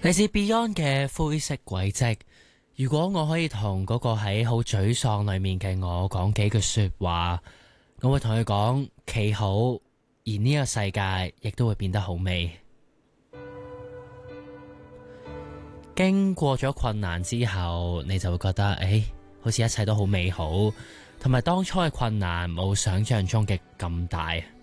嚟自 Beyond 嘅灰色軌跡。如果我可以同嗰個喺好沮喪裏面嘅我講幾句說話，我會同佢講企好，而呢個世界亦都會變得好美。經過咗困難之後，你就會覺得好似一切都好美好，同埋當初嘅困難冇想象中嘅咁大。